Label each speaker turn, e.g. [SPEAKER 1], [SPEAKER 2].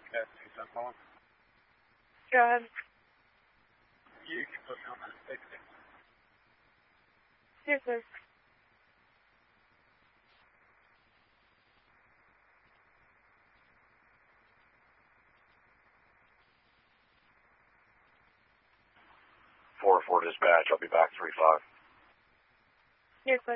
[SPEAKER 1] Can I say something on?
[SPEAKER 2] Go ahead.
[SPEAKER 1] You can put me on that stick.
[SPEAKER 2] Yes, sir.
[SPEAKER 3] Four dispatch. I'll be back 3-5.
[SPEAKER 2] Yes, sir.